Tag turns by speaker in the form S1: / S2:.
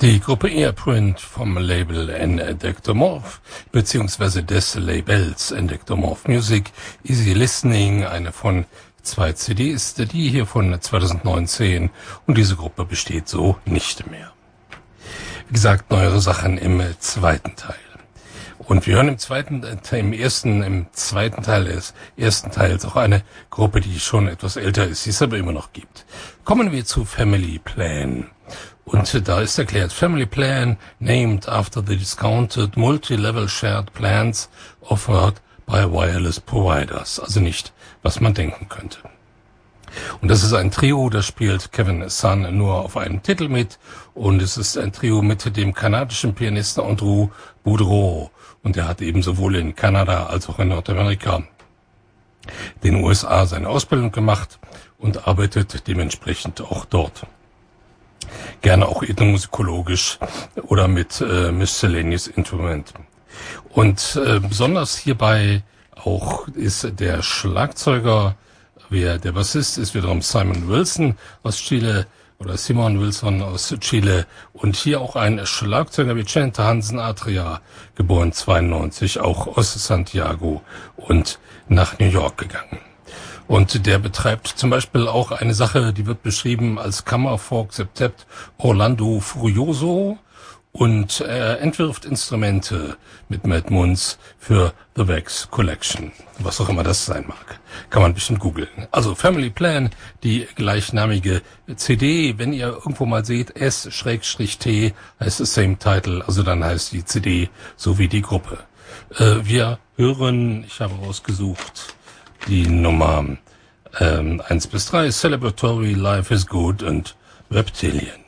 S1: Die Gruppe Earprint vom Label Endectomorph beziehungsweise des Labels Endectomorph Music, Easy Listening, eine von 2 CDs, die hier von 2019, und diese Gruppe besteht so nicht mehr. Wie gesagt, neuere Sachen im zweiten Teil. Und wir hören im zweiten Teil des ersten Teils auch eine Gruppe, die schon etwas älter ist, die es aber immer noch gibt. Kommen wir zu Family Plan. Und da ist erklärt, Family Plan named after the discounted multi-level shared plans offered by wireless providers. Also nicht, was man denken könnte. Und das ist ein Trio, das spielt Kevin Sun nur auf einem Titel mit. Und es ist ein Trio mit dem kanadischen Pianisten Andrew Boudreau. Und er hat eben sowohl in Kanada als auch in Nordamerika, den USA, seine Ausbildung gemacht und arbeitet dementsprechend auch dort. Gerne auch ethnomusikologisch oder mit Miscellaneous Instrument. Und besonders hierbei auch ist der Schlagzeuger, der Bassist ist wiederum Simon Wilson aus Chile, oder Simon Wilson aus Chile, und hier auch ein Schlagzeuger Vicente Hansen Atria, geboren 92, auch aus Santiago und nach New York gegangen. Und der betreibt zum Beispiel auch eine Sache, die wird beschrieben als Kammerfolk Septet Orlando Furioso, und er entwirft Instrumente mit Matt Munz für The Wax Collection. Was auch immer das sein mag. Kann man bestimmt googeln. Also Family Plan, die gleichnamige CD, wenn ihr irgendwo mal seht, S-T heißt es Same Title, also dann heißt die CD so wie die Gruppe. Wir hören, ich habe rausgesucht, die Nummer 1 bis 3, Celebratory, Life is Good und Reptilian.